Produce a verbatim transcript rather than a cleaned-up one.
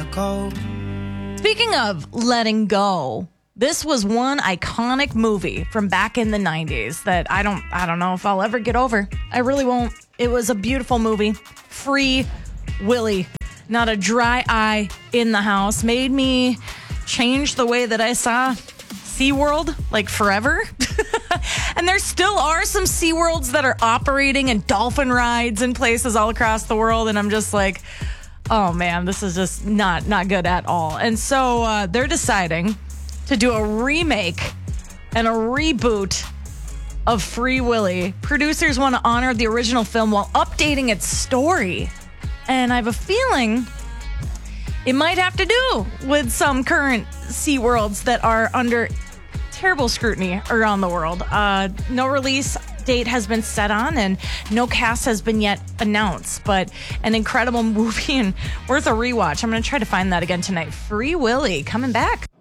let go. Speaking of letting go, this was one iconic movie from back in the nineties that I don't I don't know if I'll ever get over. I really won't. It was a beautiful movie. Free Willy. Not a dry eye in the house. Made me change the way that I saw SeaWorld, like forever. And there still are some SeaWorlds that are operating and dolphin rides in places all across the world. And I'm just like, oh man, this is just not, not good at all. And so uh, they're deciding to do a remake and a reboot of Free Willy. Producers want to honor the original film while updating its story. And I have a feeling it might have to do with some current SeaWorlds that are under terrible scrutiny around the world. Uh, no release date has been set on and no cast has been yet announced, but an incredible movie and worth a rewatch. I'm going to try to find that again tonight. Free Willy coming back.